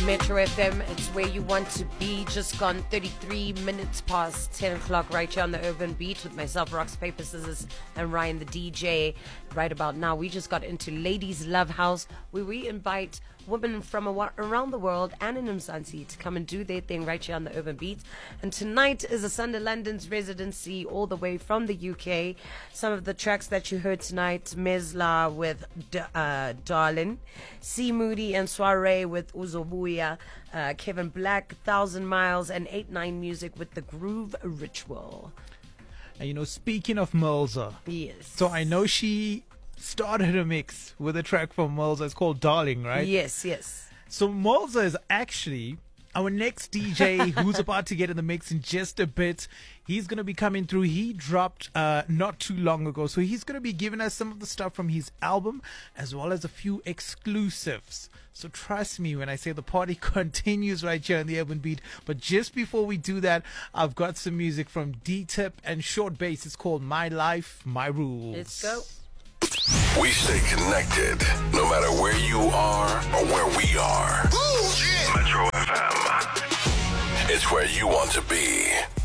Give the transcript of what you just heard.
Metro FM, it's where you want to be. Just gone 33 minutes past 10 o'clock right here on the Urban Beat with myself, Rocks, Paper, Scissors, and Ryan, the DJ. Right about now, we just got into Ladies Love House, where we invite women from around the world and in Mzansi to come and do their thing right here on the Urban Beat. And tonight is a Sunday London's residency all the way from the UK. Some of the tracks that you heard tonight: Mesla with Darlin', C Moody and Soiree with Uzobuya, Kevin Black, 1,000 Miles, and 8-9 Music with The Groove Ritual. And speaking of Mulza, Yes. so I know she started a mix with a track from Mulza. It's called Darling, right? Yes. So Mulza is actually our next DJ who's about to get in the mix in just a bit. He's going to be coming through. He dropped not too long ago. So he's going to be giving us some of the stuff from his album as well as a few exclusives. So trust me when I say the party continues right here on the Urban Beat. But just before we do that, I've got some music from D-Tip and Short Bass. It's called My Life, My Rules. Let's go. We stay connected no matter where you are or where we are. Ooh, yeah. Metro FM. It's where you want to be.